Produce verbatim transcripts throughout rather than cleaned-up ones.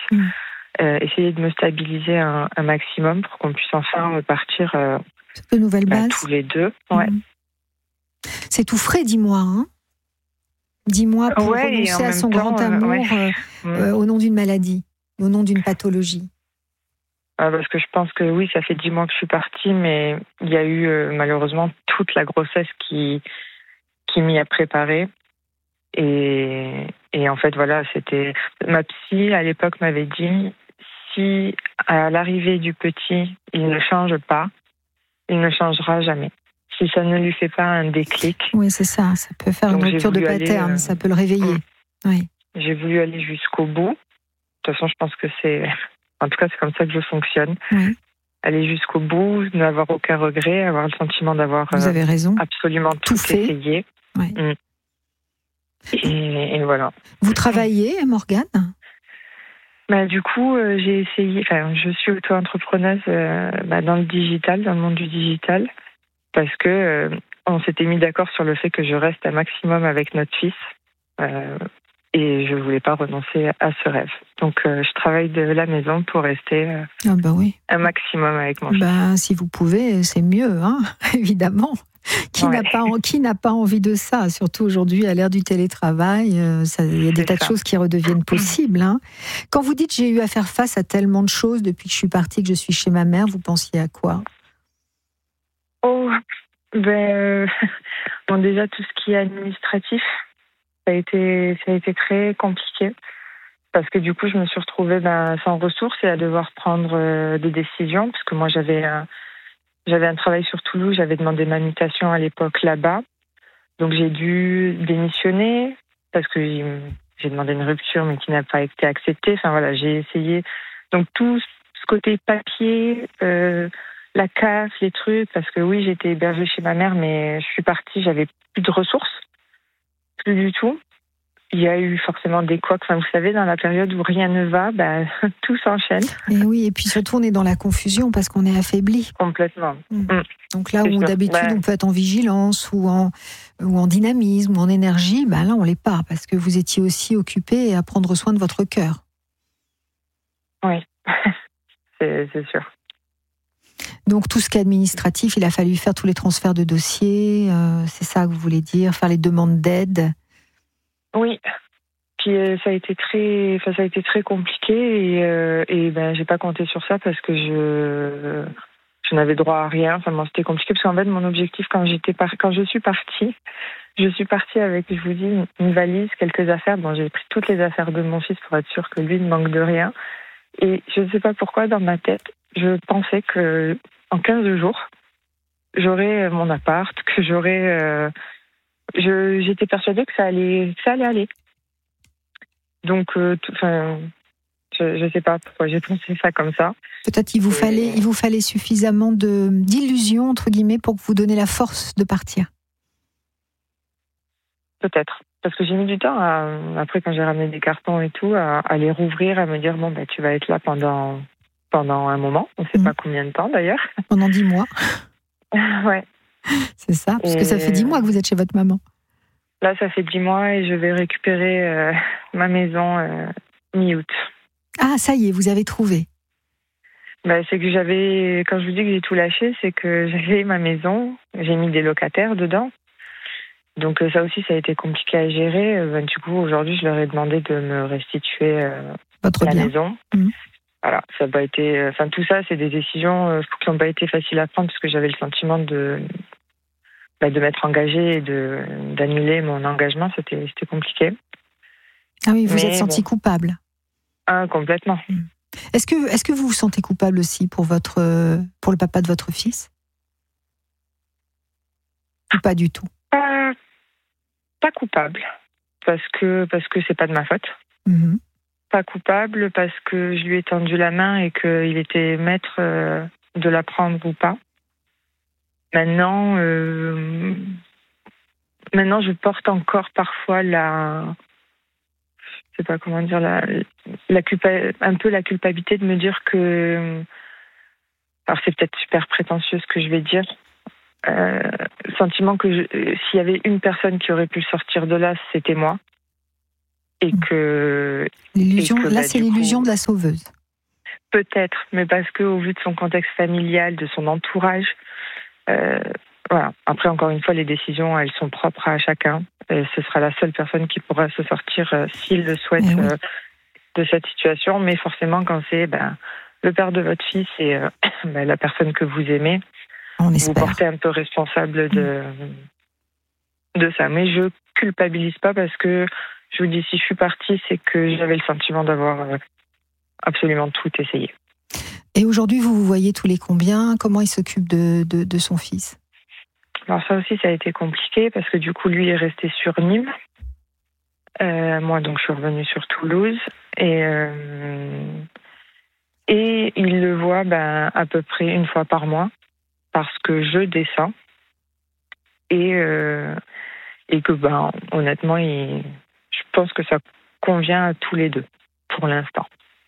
Mmh. Euh, essayer de me stabiliser un, un maximum pour qu'on puisse enfin repartir euh, de nouvelles bah, bases. tous les deux. Ouais. Mmh. C'est tout frais, dis-moi. Hein dis-moi pour ouais, renoncer à son temps, grand amour euh, ouais. euh, euh, au nom d'une maladie, au nom d'une pathologie. Ah, parce que je pense que oui, ça fait dix mois que je suis partie, mais il y a eu euh, malheureusement toute la grossesse qui, qui m'y a préparée. Et, et en fait, voilà, c'était... Ma psy, à l'époque, m'avait dit, si à l'arrivée du petit, il ne change pas, il ne changera jamais. Si ça ne lui fait pas un déclic. Oui, c'est ça. Ça peut faire Donc, une rupture de pattern, aller, euh... ça peut le réveiller. Mmh. Oui. J'ai voulu aller jusqu'au bout. De toute façon, je pense que c'est... En tout cas, c'est comme ça que je fonctionne. Oui. Aller jusqu'au bout, n'avoir aucun regret, avoir le sentiment d'avoir Vous avez raison. absolument tout, tout fait. essayé. Oui. Mmh. Et, et voilà. Vous travaillez, Morgane ? Bah, du coup, euh, j'ai essayé, enfin, je suis auto-entrepreneuse euh, bah, dans le digital, dans le monde du digital, parce que euh, on s'était mis d'accord sur le fait que je reste un maximum avec notre fils euh, et je voulais pas renoncer à ce rêve. Donc, euh, je travaille de la maison pour rester euh, ah bah oui. un maximum avec mon bah, fils. Si vous pouvez, c'est mieux, hein, évidemment. Qui ouais. n'a pas qui n'a pas envie de ça, surtout aujourd'hui à l'ère du télétravail, il euh, y a des tas ça. de choses qui redeviennent possibles. Hein. Quand vous dites j'ai eu à faire face à tellement de choses depuis que je suis partie, que je suis chez ma mère, vous pensiez à quoi ? Oh, ben bon déjà tout ce qui est administratif, ça a été ça a été très compliqué parce que du coup je me suis retrouvée ben, sans ressources et à devoir prendre euh, des décisions parce que moi j'avais un J'avais un travail sur Toulouse, j'avais demandé ma mutation à l'époque là-bas. Donc j'ai dû démissionner parce que j'ai demandé une rupture mais qui n'a pas été acceptée. Enfin voilà, j'ai essayé. Donc tout ce côté papier, euh, la C A F, les trucs, parce que oui, j'étais hébergée chez ma mère, mais je suis partie, j'avais plus de ressources, plus du tout. Il y a eu forcément des couacs. Enfin, vous savez, dans la période où rien ne va, bah, tout s'enchaîne. Et oui, et puis surtout, on est dans la confusion parce qu'on est affaibli. Complètement. Mmh. Mmh. Donc là C'est où sûr. d'habitude bah... on peut être en vigilance ou en, ou en dynamisme ou en énergie, bah là on l'est pas parce que vous étiez aussi occupé à prendre soin de votre cœur. Oui, c'est, c'est sûr. Donc tout ce qui est administratif, il a fallu faire tous les transferts de dossiers, euh, c'est ça que vous voulez dire, faire les demandes d'aide. Oui, puis euh, ça a été très, enfin ça a été très compliqué et, euh, et ben j'ai pas compté sur ça parce que je, je n'avais droit à rien. Enfin bon, c'était compliqué parce qu'en fait mon objectif quand j'étais par... quand je suis partie, je suis partie avec, je vous dis, une valise, quelques affaires. Bon, j'ai pris toutes les affaires de mon fils pour être sûre que lui ne manque de rien. Et je ne sais pas pourquoi dans ma tête, je pensais que en quinze jours, j'aurais mon appart, que j'aurais euh, Je, j'étais persuadée que ça allait, que ça allait aller. Donc, euh, enfin, je ne sais pas pourquoi j'ai pensé ça comme ça. Peut-être il vous Et... fallait, il vous fallait suffisamment de d'illusions entre guillemets pour que vous donniez la force de partir. Peut-être, parce que j'ai mis du temps à, après quand j'ai ramené des cartons et tout, à, à les rouvrir, à me dire bon ben tu vas être là pendant pendant un moment. On ne sait mmh. pas combien de temps d'ailleurs. Pendant dix mois. Ouais. C'est ça, parce et... que ça fait dix mois que vous êtes chez votre maman. Là, ça fait dix mois et je vais récupérer euh, ma maison euh, mi-août. Ah, ça y est, vous avez trouvé. Bah, c'est que j'avais, quand je vous dis que j'ai tout lâché, c'est que j'avais ma maison, j'ai mis des locataires dedans. Donc ça aussi, ça a été compliqué à gérer. Ben, du coup, aujourd'hui, je leur ai demandé de me restituer euh, votre la bien. maison. Mmh. Voilà, ça n'a pas été, enfin tout ça, c'est des décisions euh, qui n'ont pas été faciles à prendre parce que j'avais le sentiment de bah, de m'être engagée et de d'annuler mon engagement, c'était c'était compliqué. Ah oui, vous vous êtes senti bon. coupable. Ah, complètement. Mmh. Est-ce que est-ce que vous vous sentez coupable aussi pour votre pour le papa de votre fils? Ou pas du tout? Pas pas coupable parce que parce que c'est pas de ma faute. Mmh. Pas coupable parce que je lui ai tendu la main et qu'il était maître euh, de la prendre ou pas. Maintenant, euh, maintenant, je porte encore parfois la, je sais pas comment dire, la, la culpa, un peu la culpabilité de me dire que, alors c'est peut-être super prétentieux ce que je vais dire, euh, le sentiment que je, s'il y avait une personne qui aurait pu sortir de là, c'était moi. et que... L'illusion, et que, là, bah, c'est du l'illusion coup, de la sauveuse. Peut-être, mais parce qu'au vu de son contexte familial, de son entourage, euh, voilà. Après, encore une fois, les décisions, elles sont propres à chacun. Et ce sera la seule personne qui pourra se sortir, euh, s'il le souhaite, Eh oui. euh, de cette situation. Mais forcément, quand c'est ben, le père de votre fils et euh, ben, la personne que vous aimez, On vous espère. portez un peu responsable de, de ça. Mais je culpabilise pas parce que, je vous dis, si je suis partie, c'est que j'avais le sentiment d'avoir euh, absolument tout essayé. Et aujourd'hui, vous vous voyez tous les combien? Comment il s'occupe de, de, de son fils? Alors ça aussi, ça a été compliqué parce que du coup, lui est resté sur Nîmes. Euh, moi, donc, je suis revenue sur Toulouse. Et, euh, et il le voit ben, à peu près une fois par mois parce que je descends. Et, euh, et que, ben, honnêtement, il, je pense que ça convient à tous les deux pour l'instant.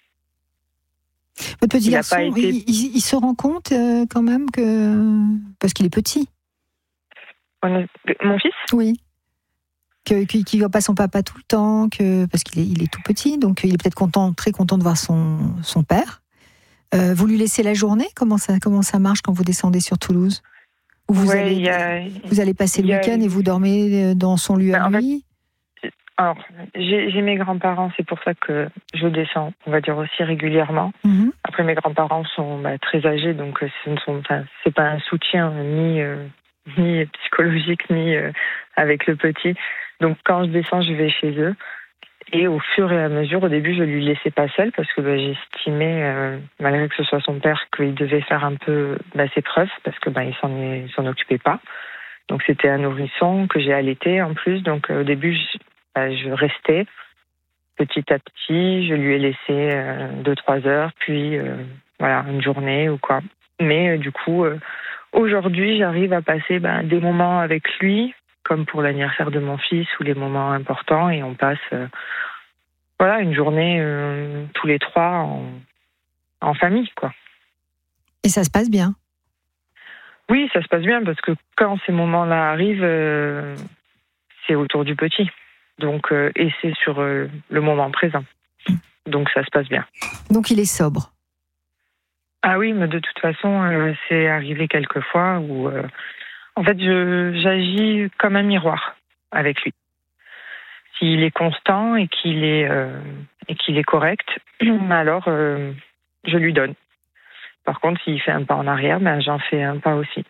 Votre petit Il a garçon, pas été- il, il- il se rend compte euh, quand même que... Parce qu'il est petit. Honnêt- Mon fils? Oui. Que, qu'il ne voit pas son papa tout le temps, que, parce qu'il est, il est tout petit, donc il est peut-être content, très content de voir son, son père. Euh, vous lui laissez la journée? Comment ça, comment ça marche quand vous descendez sur Toulouse? Ou vous, Ouais, allez, il y a- vous allez passer le il y a- week-end et vous dormez dans son lieu Ben, à en fait, lui? Alors, j'ai j'ai mes grands-parents, c'est pour ça que je descends, on va dire aussi régulièrement. Mhm. Après, mes grands-parents sont bah, très âgés, donc euh, ce ne sont pas, c'est pas un soutien ni euh, ni psychologique ni euh, avec le petit. Donc, quand je descends, je vais chez eux. Et au fur et à mesure, au début, je lui laissais pas seule parce que bah, j'estimais, euh, malgré que ce soit son père, qu'il devait faire un peu bah, ses preuves parce que bah, il s'en il s'en occupait pas. Donc, c'était un nourrisson que j'ai allaité en plus. Donc, euh, au début, je, bah, je restais. Petit à petit, je lui ai laissé euh, deux, trois heures, puis euh, voilà, une journée ou quoi. Mais euh, du coup, euh, aujourd'hui, j'arrive à passer ben, des moments avec lui, comme pour l'anniversaire de mon fils ou les moments importants, et on passe euh, voilà une journée euh, tous les trois en, en famille, quoi. Et ça se passe bien? Oui, ça se passe bien parce que quand ces moments-là arrivent, euh, c'est autour du petit. Donc, euh, et c'est sur euh, le moment présent. Donc, ça se passe bien. Donc il est sobre? Ah oui, mais de toute façon, euh, c'est arrivé quelques fois où, euh, en fait, je, j'agis comme un miroir avec lui. S'il est constant et qu'il est euh, et qu'il est correct, alors euh, je lui donne. Par contre, s'il fait un pas en arrière, ben j'en fais un pas aussi.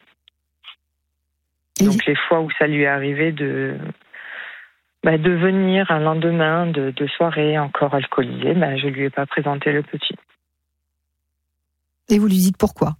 Et Donc les fois où ça lui est arrivé de ben, de venir un lendemain de, de soirée encore alcoolisé, ben je lui ai pas présenté le petit. Et vous lui dites pourquoi?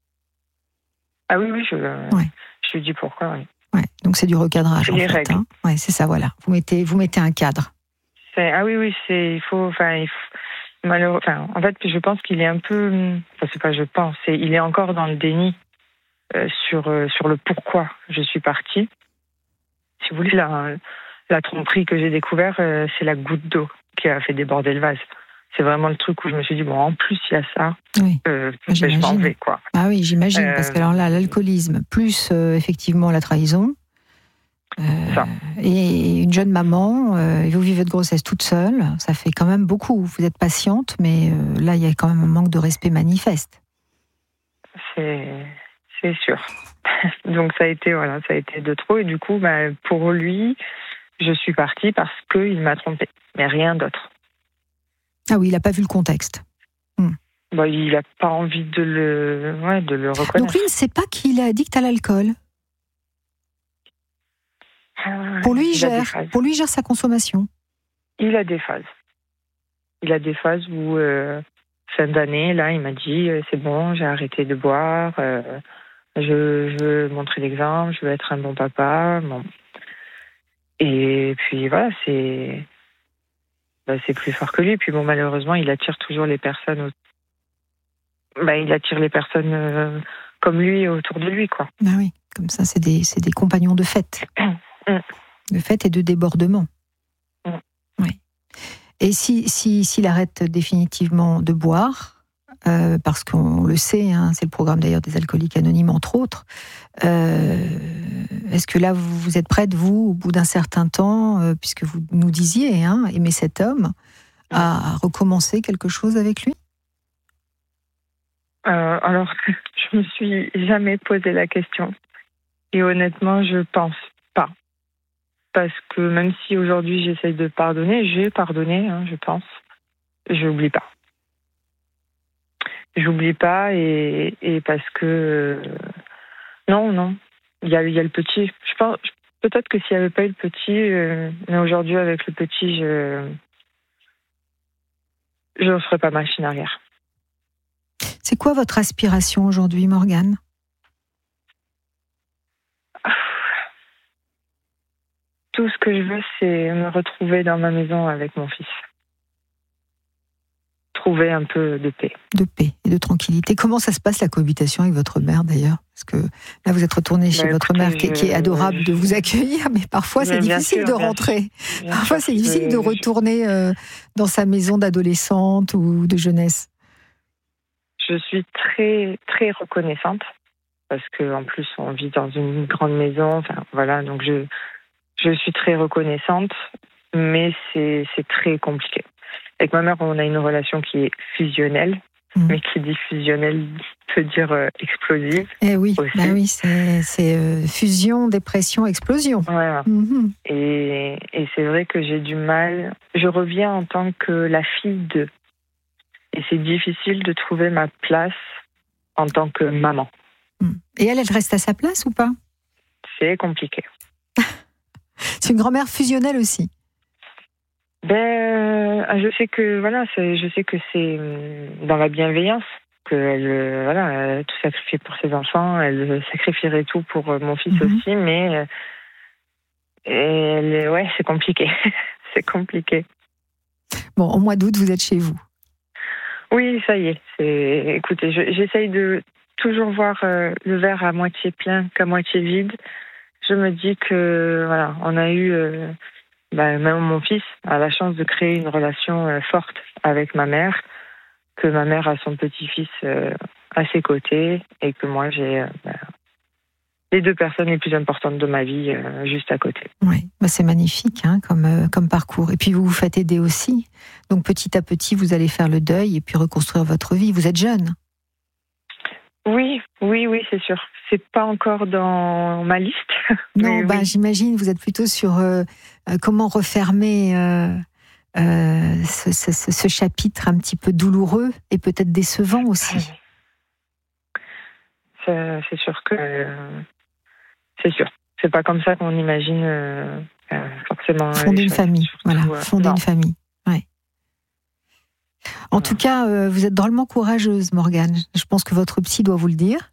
Ah oui, oui, je, Ouais. je lui dis pourquoi, oui. Ouais, donc c'est du recadrage C'est en les fait. règles. Hein. Ouais, c'est ça, voilà. Vous mettez, vous mettez un cadre. C'est, ah oui, oui, c'est, il faut, enfin, il faut, malheureux, enfin, en fait, je pense qu'il est un peu, enfin, c'est pas je pense, c'est, il est encore dans le déni euh, sur, euh, sur le pourquoi je suis partie. Si vous voulez, la, la tromperie que j'ai découvert, euh, c'est la goutte d'eau qui a fait déborder le vase. C'est vraiment le truc où je me suis dit, bon, en plus, il y a ça, Oui. euh, ben, je m'en J'imagine. vais, quoi. Ah oui, j'imagine, Euh, parce que alors là, l'alcoolisme, plus euh, effectivement la trahison, euh, Ça. et une jeune maman, euh, et vous vivez votre grossesse toute seule, ça fait quand même beaucoup. Vous êtes patiente, mais euh, là, il y a quand même un manque de respect manifeste. C'est, c'est sûr. Donc ça a été, voilà, ça a été de trop. Et du coup, ben, pour lui, je suis partie parce qu'il m'a trompée, mais rien d'autre. Ah oui, il n'a pas vu le contexte. Bon, il n'a pas envie de le, ouais, de le reconnaître. Donc lui ne sait pas qu'il est addict à l'alcool. Ah, Pour lui, il il a des gère, phases. pour lui, il gère sa consommation. Il a des phases. Il a des phases où, euh, fin d'année, là, il m'a dit, euh, c'est bon, j'ai arrêté de boire, euh, je, je veux montrer l'exemple, je veux être un bon papa. Bon. Et puis voilà, c'est, bah, c'est plus fort que lui. Et puis bon, malheureusement, il attire toujours les personnes, au... bah, il attire les personnes euh, comme lui autour de lui, quoi. Ah oui, comme ça, c'est des, c'est des compagnons de fête. Mm. De fête et de débordement. Mm. Oui. Et si, si, s'il arrête définitivement de boire, euh, parce qu'on le sait, hein, c'est le programme d'ailleurs des Alcooliques Anonymes, entre autres. Euh, est-ce que là, vous, vous êtes prête, vous, au bout d'un certain temps, euh, puisque vous nous disiez hein, aimer cet homme, à, à recommencer quelque chose avec lui ? euh, Alors, je me suis jamais posé la question. Et honnêtement, je pense pas. Parce que même si aujourd'hui j'essaye de pardonner, j'ai pardonné, hein, je pense. Je n'oublie pas. J'oublie pas et, et parce que euh, non, non. Il y a, il y a le petit. Je pense peut-être que s'il n'y avait pas eu le petit, euh, mais aujourd'hui avec le petit, je je ne ferais pas machine arrière. C'est quoi votre aspiration aujourd'hui, Morgane ? Tout ce que je veux, c'est me retrouver dans ma maison avec mon fils. Trouver un peu de paix. De paix et de tranquillité. Comment ça se passe la cohabitation avec votre mère d'ailleurs ? Parce que là, vous êtes retourné chez bah, votre écoutez, mère qui, qui est adorable je... de vous accueillir, mais parfois mais c'est difficile sûr, de rentrer. Bien Parfois sûr, c'est difficile je... de retourner euh, dans sa maison d'adolescente ou de jeunesse. Je suis très, très reconnaissante parce qu'en plus, on vit dans une grande maison. Enfin, voilà, donc je, je suis très reconnaissante, mais c'est, c'est très compliqué. Avec ma mère, on a une relation qui est fusionnelle, mmh. mais qui dit fusionnelle peut dire euh, explosive. Eh oui, bah oui, c'est, c'est euh, fusion, dépression, explosion. Voilà. Mmh. Et, et c'est vrai que j'ai du mal. Je reviens en tant que la fille de. Et c'est difficile de trouver ma place en tant que maman. Et elle, elle reste à sa place ou pas ? C'est compliqué. C'est une grand-mère fusionnelle aussi. Ben, je sais que voilà, c'est, je sais que c'est dans la bienveillance qu'elle, voilà, elle a tout sacrifié pour ses enfants. Elle sacrifierait tout pour mon fils mm-hmm. aussi, mais elle, ouais, c'est compliqué. C'est compliqué. Bon, au mois d'août, vous êtes chez vous. Oui, ça y est. C'est, écoutez, je, j'essaye de toujours voir euh, le verre à moitié plein qu'à moitié vide. Je me dis que voilà, on a eu, euh, bah, même mon fils a la chance de créer une relation euh, forte avec ma mère, que ma mère a son petit-fils euh, à ses côtés et que moi j'ai euh, bah, les deux personnes les plus importantes de ma vie euh, juste à côté. Oui, bah c'est magnifique hein, comme, euh, comme parcours. Et puis vous vous faites aider aussi. Donc petit à petit, vous allez faire le deuil et puis reconstruire votre vie. Vous êtes jeune. Oui, oui, oui, c'est sûr. C'est pas encore dans ma liste. Non, bah, oui. J'imagine, vous êtes plutôt sur euh, euh, comment refermer euh, euh, ce, ce, ce chapitre un petit peu douloureux et peut-être décevant aussi. C'est, c'est sûr que... Euh, c'est sûr. C'est pas comme ça qu'on imagine euh, euh, forcément... Fonder une famille, surtout, voilà. Euh, Fonder non. une famille, ouais. En non. tout cas, euh, vous êtes drôlement courageuse, Morgane. Je pense que votre psy doit vous le dire.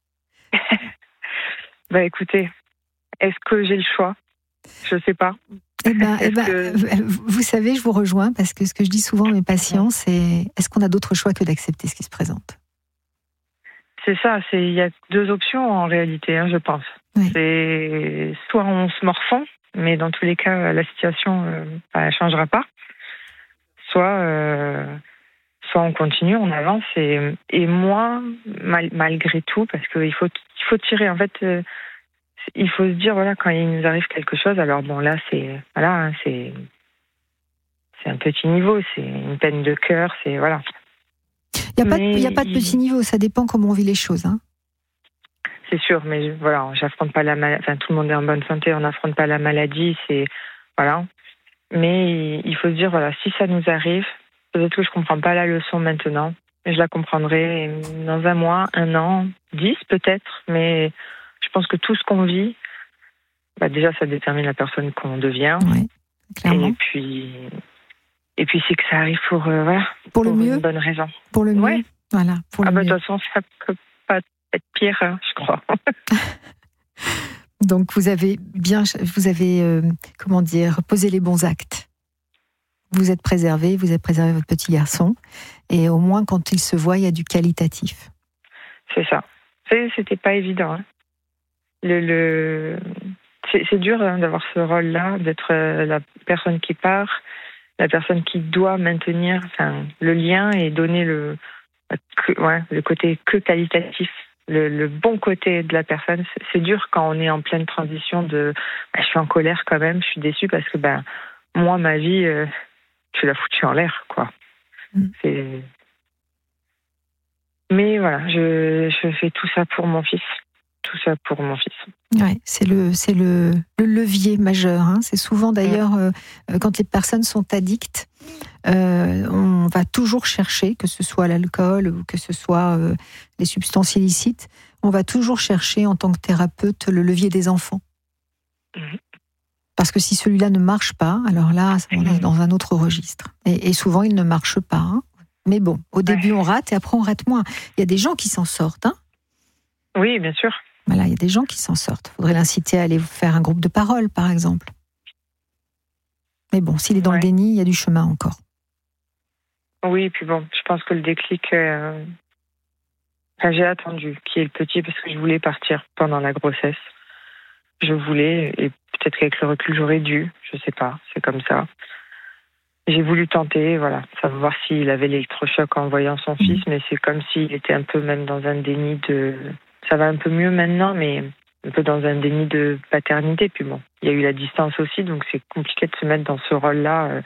Bah écoutez, est-ce que j'ai le choix ? Je sais pas. Eh ben, eh ben, que... Vous savez, je vous rejoins parce que ce que je dis souvent à mes patients, c'est est-ce qu'on a d'autre choix que d'accepter ce qui se présente ? C'est ça, c'est il y a deux options en réalité, hein, je pense. Oui. C'est soit on se morfond, mais dans tous les cas, la situation euh, elle changera pas. Soit euh, soit on continue, on avance et, et moi, mal, malgré tout, parce qu'il faut il faut tirer en fait. Euh, il faut se dire voilà quand il nous arrive quelque chose. Alors bon là c'est voilà hein, c'est c'est un petit niveau, c'est une peine de cœur, c'est voilà. Il n'y a, a pas de petit niveau, ça dépend comment on vit les choses. Hein. C'est sûr, mais voilà, j'affronte pas la maladie. Enfin, tout le monde est en bonne santé, on n'affronte pas la maladie, c'est voilà. Mais il faut se dire voilà, si ça nous arrive, peut-être que je comprends pas la leçon maintenant, mais je la comprendrai dans un mois, un an, dix peut-être. Mais je pense que tout ce qu'on vit, bah déjà, ça détermine la personne qu'on devient. Oui, clairement. Et puis. Et puis c'est que ça arrive pour, euh, voilà, pour, le pour mieux, une bonne raison. Pour le mieux, ouais. Voilà. Pour ah le bah mieux. De toute façon, ça peut pas être pire, hein, je crois. Donc vous avez bien, vous avez euh, comment dire, posé les bons actes. Vous êtes préservé, vous avez préservé votre petit garçon, et au moins quand il se voit, il y a du qualitatif. C'est ça. C'est, c'était pas évident. Hein. Le, le... C'est, c'est dur hein, d'avoir ce rôle-là, d'être euh, la personne qui part. La personne qui doit maintenir enfin, le lien et donner le, que, ouais, le côté que qualitatif. Le, le bon côté de la personne, c'est, c'est dur quand on est en pleine transition de bah, je suis en colère quand même, je suis déçue parce que ben bah, moi ma vie euh, je l'ai foutue en l'air quoi. Mm. C'est... Mais voilà, je, je fais tout ça pour mon fils, tout ça pour mon fils. Ouais, c'est le c'est le, le levier majeur. Hein. C'est souvent d'ailleurs mm. euh, quand les personnes sont addictes. Euh, on va toujours chercher, que ce soit l'alcool ou que ce soit euh, les substances illicites, on va toujours chercher en tant que thérapeute le levier des enfants. Mmh. Parce que si celui-là ne marche pas, alors là, on est dans un autre registre. Et, et souvent, il ne marche pas. Hein. Mais bon, au début, on rate et après, on rate moins. Il y a des gens qui s'en sortent. Hein. Oui, bien sûr. Voilà, il y a des gens qui s'en sortent. Il faudrait l'inciter à aller faire un groupe de parole, par exemple. Mais bon, s'il est dans ouais. le déni, il y a du chemin encore. Oui, et puis bon, je pense que le déclic, euh... enfin, j'ai attendu qu'il y ait le petit parce que je voulais partir pendant la grossesse. Je voulais, et peut-être qu'avec le recul, j'aurais dû, je sais pas, c'est comme ça. J'ai voulu tenter, voilà, savoir s'il avait l'électrochoc en voyant son fils, mais c'est comme s'il était un peu même dans un déni de... Ça va un peu mieux maintenant, mais un peu dans un déni de paternité. Puis bon, il y a eu la distance aussi, donc c'est compliqué de se mettre dans ce rôle-là euh,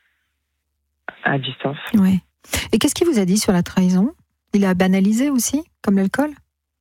à distance. Oui. Et qu'est-ce qu'il vous a dit sur la trahison ? Il a banalisé aussi, comme l'alcool ?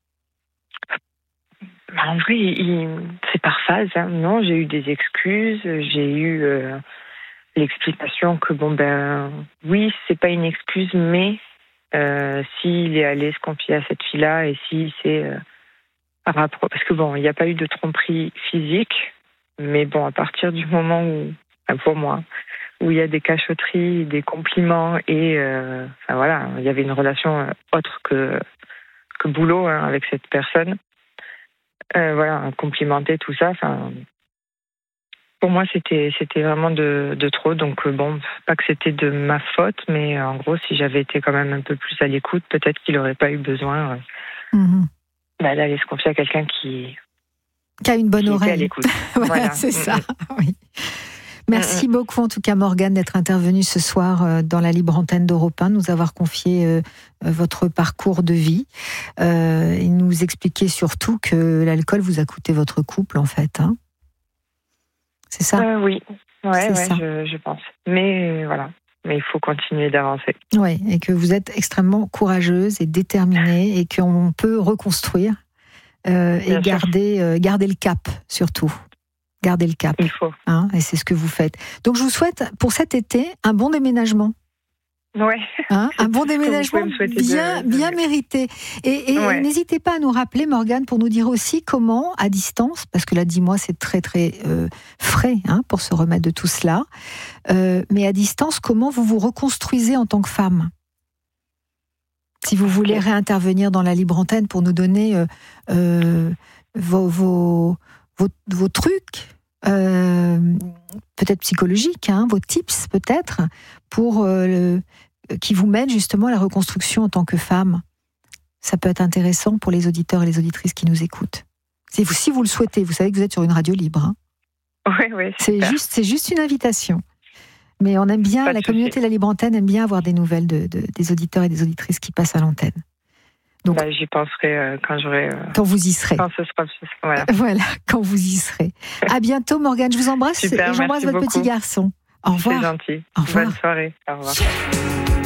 En vrai, il... c'est par phase. Hein. Non, j'ai eu des excuses, j'ai eu euh, l'explication que, bon, ben, oui, c'est pas une excuse, mais euh, s'il est allé se confier à cette fille-là et si c'est... Euh, rappro- parce que, bon, il n'y a pas eu de tromperie physique, mais bon, à partir du moment où, enfin, pour moi, où il y a des cachotteries, des compliments et, euh, enfin voilà, il y avait une relation autre que, que boulot hein, avec cette personne. Euh, voilà, complimenter tout ça, enfin, pour moi c'était c'était vraiment de, de trop. Donc bon, pas que c'était de ma faute, mais en gros, si j'avais été quand même un peu plus à l'écoute, peut-être qu'il n'aurait pas eu besoin euh, mmh. bah, d'aller se confier à quelqu'un qui qui a une bonne qui oreille. À l'écoute. voilà, voilà, c'est mmh. ça. Oui. Merci mmh. beaucoup en tout cas Morgane d'être intervenue ce soir dans la libre antenne d'Europe un, nous avoir confié euh, votre parcours de vie euh, et nous expliquer surtout que l'alcool vous a coûté votre couple en fait. Hein. C'est ça euh, Oui, ouais, ouais, je, je pense. Mais voilà, mais il faut continuer d'avancer. Oui, et que vous êtes extrêmement courageuse et déterminée et qu'on peut reconstruire euh, et garder, euh, garder le cap surtout. Garder le cap. Il faut. Hein, et c'est ce que vous faites. Donc, je vous souhaite, pour cet été, un bon déménagement. Ouais. Hein, un bon déménagement bien, de... bien mérité. Et, et ouais. n'hésitez pas à nous rappeler, Morgane, pour nous dire aussi comment, à distance, parce que là, dix mois, c'est très, très euh, frais hein, pour se remettre de tout cela, euh, mais à distance, comment vous vous reconstruisez en tant que femme ? Si vous voulez réintervenir dans la libre antenne pour nous donner euh, euh, vos... vos Vos, vos trucs, euh, peut-être psychologiques, hein, vos tips peut-être, pour euh, le, qui vous mènent justement à la reconstruction en tant que femme. Ça peut être intéressant pour les auditeurs et les auditrices qui nous écoutent. Si vous, si vous le souhaitez, vous savez que vous êtes sur une radio libre. Hein. Oui, oui. C'est juste, c'est juste une invitation. Mais on aime bien, Pas la communauté de la Libre Antenne aime bien avoir des nouvelles de, de, des auditeurs et des auditrices qui passent à l'antenne. Donc, bah, j'y penserai euh, quand j'aurai. Euh, quand vous y serez. Quand ce sera, voilà. Voilà, quand vous y serez. À bientôt, Morgane. Je vous embrasse. Super, et j'embrasse votre beaucoup. petit garçon. Au revoir. C'est gentil. Au revoir. Bonne soirée. Au revoir.